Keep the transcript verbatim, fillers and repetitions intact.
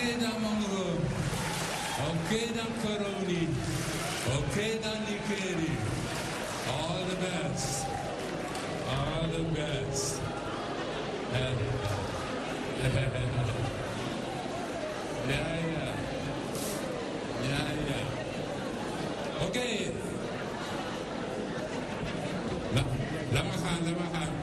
Oké dan Mongo. Oké dan Coroni. Oké dan Nikeri. All the best. All the best. Ja, ja. Ja, ja. Oké. Okay. Laat maar gaan, laat maar gaan.